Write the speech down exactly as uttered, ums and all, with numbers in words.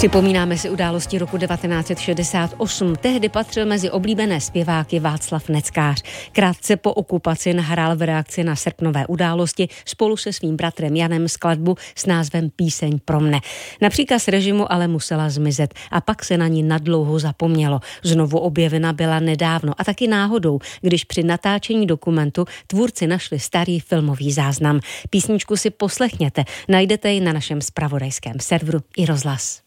Připomínáme si události roku devatenáct set šedesát osm. Tehdy patřil mezi oblíbené zpěváky Václav Neckář. Krátce po okupaci nahrál v reakci na srpnové události spolu se svým bratrem Janem skladbu s názvem Píseň pro mne. Na příkaz režimu ale musela zmizet a pak se na ní nadlouho zapomnělo. Znovu objevena byla nedávno a taky náhodou, když při natáčení dokumentu tvůrci našli starý filmový záznam. Písničku si poslechněte, najdete ji na našem zpravodajském serveru iRozhlas.